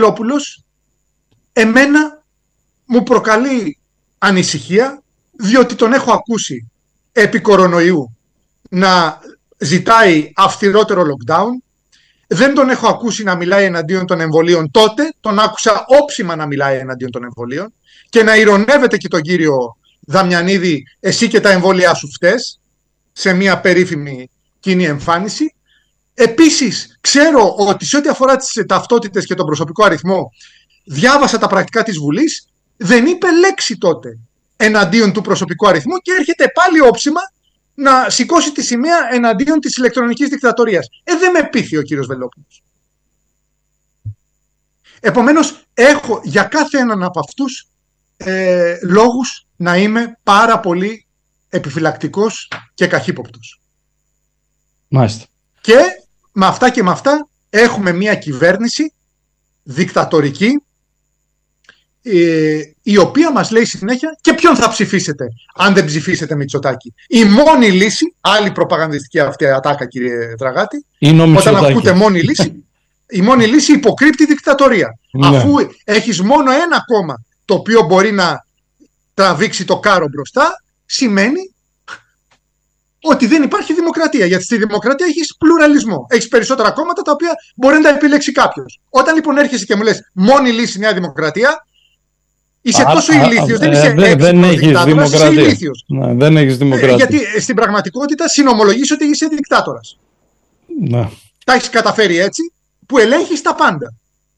Βελόπουλος εμένα μου προκαλεί ανησυχία, διότι τον έχω ακούσει επί κορονοϊού να ζητάει αυστηρότερο lockdown. Δεν τον έχω ακούσει να μιλάει εναντίον των εμβολίων τότε, τον άκουσα όψιμα να μιλάει εναντίον των εμβολίων και να ειρωνεύεται και τον κύριο Δαμιανίδη, εσύ και τα εμβόλια σου φταίς, σε μια περίφημη κοινή εμφάνιση. Επίσης, ξέρω ότι σε ό,τι αφορά τις ταυτότητες και τον προσωπικό αριθμό, διάβασα τα πρακτικά της Βουλής, δεν είπε λέξη τότε εναντίον του προσωπικού αριθμού και έρχεται πάλι όψιμα να σηκώσει τη σημαία εναντίον της ηλεκτρονικής δικτατορίας. Δεν με πείθει ο κύριος Βελόπουλος. Επομένως, έχω για κάθε έναν από αυτούς λόγους να είμαι πάρα πολύ επιφυλακτικός και καχύποπτος. Μάλιστα. Και με αυτά και με αυτά έχουμε μια κυβέρνηση δικτατορική, η οποία μας λέει συνέχεια και ποιον θα ψηφίσετε αν δεν ψηφίσετε Μητσοτάκη. Η μόνη λύση, άλλη προπαγανδιστική αυτή ατάκα κύριε Δραγάτη, όταν ακούτε μόνη λύση, η μόνη λύση υποκρύπτει δικτατορία. Ναι. Αφού έχεις μόνο ένα κόμμα το οποίο μπορεί να τραβήξει το κάρο μπροστά, σημαίνει ότι δεν υπάρχει δημοκρατία. Γιατί στη δημοκρατία έχεις πλουραλισμό. Έχεις περισσότερα κόμματα τα οποία μπορεί να τα επιλέξει κάποιος. Όταν λοιπόν έρχεσαι και μου λες μόνη λύση Νέα Δημοκρατία, είσαι τόσο ηλίθιος. Δεν είσαι έξυπνος δικτάτορας, είσαι ηλίθιος. Δεν έχεις δημοκρατία. Γιατί στην πραγματικότητα συνομολογείς ότι είσαι δικτάτορας. Ναι. Τα έχεις καταφέρει έτσι που ελέγχεις τα πάντα.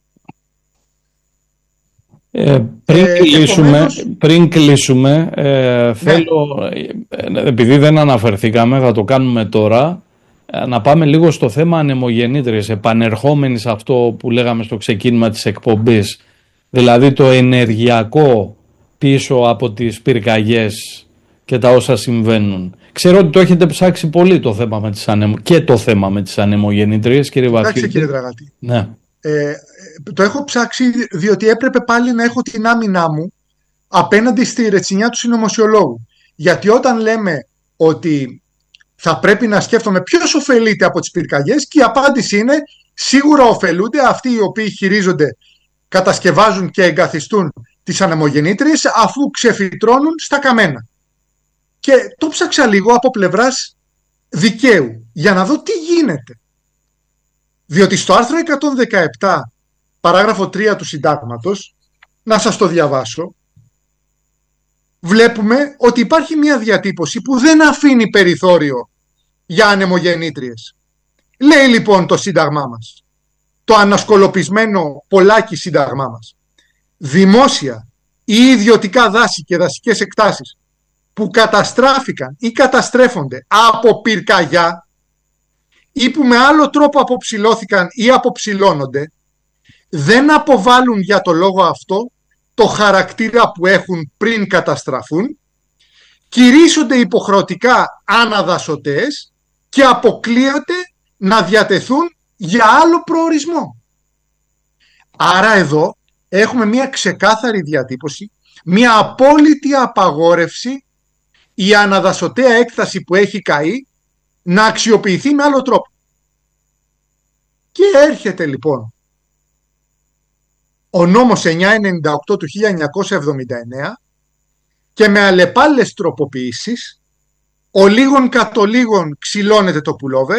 Πριν κλείσουμε, θέλω, επειδή δεν αναφερθήκαμε, θα το κάνουμε τώρα, να πάμε λίγο στο θέμα ανεμογεννήτριες, επανερχόμενοι σε αυτό που λέγαμε στο ξεκίνημα της εκπομπής, δηλαδή το ενεργειακό πίσω από τις πυρκαγιές και τα όσα συμβαίνουν. Ξέρω ότι το έχετε ψάξει πολύ το θέμα με τις και το θέμα με τις ανεμογεννήτριες, κύριε Βαφίτη. Εντάξει κύριε Δραγάτη. Ναι. Το έχω ψάξει διότι έπρεπε πάλι να έχω την άμυνά μου απέναντι στη ρετσινιά του συνωμοσιολόγου. Γιατί όταν λέμε ότι θα πρέπει να σκέφτομαι ποιος ωφελείται από τις πυρκαγιές, και η απάντηση είναι σίγουρα ωφελούνται αυτοί οι οποίοι χειρίζονται, κατασκευάζουν και εγκαθιστούν τις ανεμογεννήτριες αφού ξεφυτρώνουν στα καμένα. Και το ψάξα λίγο από πλευράς δικαίου για να δω τι γίνεται. Διότι στο άρθρο 117 παράγραφο 3 του συντάγματος, να σας το διαβάσω, βλέπουμε ότι υπάρχει μια διατύπωση που δεν αφήνει περιθώριο για ανεμογεννήτριες. Λέει λοιπόν το σύνταγμά μας, το ανασκολοπισμένο πολλάκι σύνταγμά μας, δημόσια ή ιδιωτικά δάση και δασικές εκτάσεις που καταστράφηκαν ή καταστρέφονται από πυρκαγιά ή που με άλλο τρόπο αποψηλώθηκαν ή αποψηλώνονται, δεν αποβάλλουν για το λόγο αυτό το χαρακτήρα που έχουν πριν καταστραφούν, κηρύσσονται υποχρεωτικά αναδασωτές και αποκλείονται να διατεθούν για άλλο προορισμό. Άρα εδώ έχουμε μια ξεκάθαρη διατύπωση, μια απόλυτη απαγόρευση η αναδασωτέα έκταση που έχει καεί να αξιοποιηθεί με άλλο τρόπο. Και έρχεται λοιπόν ο νόμος 998 του 1979 και με αλλεπάλληλες τροποποιήσεις, ο λίγον κατ' ο λίγον ξυλώνεται το πουλόβερ,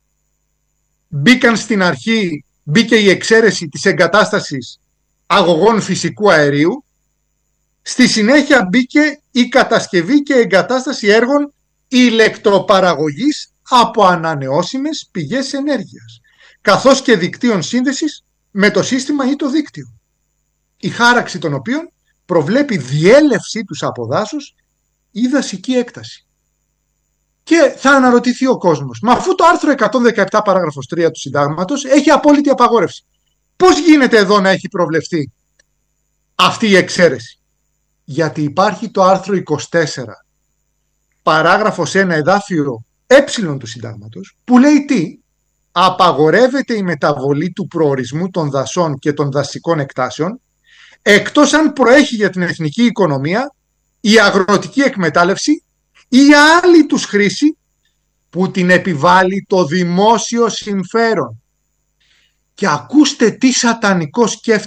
μπήκε η εξαίρεση της εγκατάστασης αγωγών φυσικού αερίου, στη συνέχεια μπήκε η κατασκευή και εγκατάσταση έργων ηλεκτροπαραγωγής από ανανεώσιμες πηγές ενέργειας, καθώς και δικτύων σύνδεσης με το σύστημα ή το δίκτυο, η χάραξη των οποίων προβλέπει διέλευση τους από δάσος ή δασική έκταση. Και θα αναρωτηθεί ο κόσμος, μα αφού το άρθρο 117 παράγραφος 3 του συντάγματος έχει απόλυτη απαγόρευση, πώς γίνεται εδώ να έχει προβλεφθεί αυτή η εξαίρεση? Γιατί υπάρχει το άρθρο 24 παράγραφος 1 εδάφιο του συντάγματος που λέει τι? Απαγορεύεται η μεταβολή του προορισμού των δασών και των δασικών εκτάσεων εκτός αν προέχει για την εθνική οικονομία, η αγροτική εκμετάλλευση ή άλλη τους χρήση που την επιβάλλει το δημόσιο συμφέρον. Και ακούστε τι σατανικό σκέφτεται